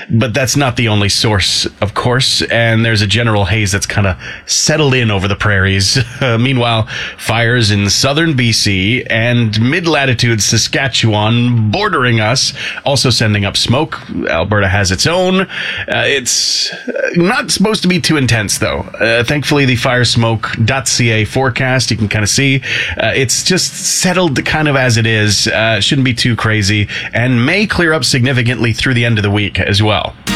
but that's not the only source, of course. And there's a general haze that's kind of settled in over the prairies. Meanwhile, fires in southern BC and mid-latitude Saskatchewan bordering us, also sending up smoke. Alberta has its own. It's not supposed to be too intense, though. Thankfully, the firesmoke.ca forecast, you can kind of see, it's just settled kind of as it is. Shouldn't be too crazy, and may clear up significantly through the end of the week as well.